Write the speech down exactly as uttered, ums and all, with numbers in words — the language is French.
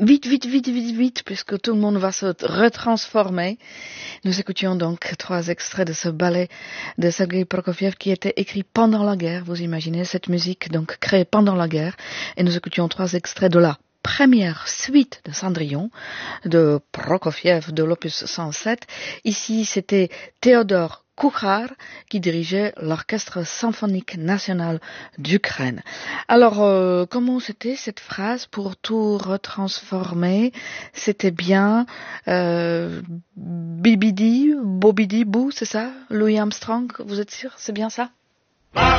vite, vite, vite, vite, vite, puisque tout le monde va se retransformer. Nous écoutions donc trois extraits de ce ballet de Sergei Prokofiev qui était écrit pendant la guerre. Vous imaginez cette musique donc créée pendant la guerre. Et nous écoutions trois extraits de la première suite de Cendrillon de Prokofiev de l'opus cent sept. Ici, c'était Théodore Kuchar qui dirigeait l'Orchestre symphonique national d'Ukraine. Alors, euh, comment c'était cette phrase pour tout retransformer? C'était bien euh, Bibidi, Bobidi, Bou, c'est ça? Louis Armstrong, vous êtes sûr? C'est bien ça?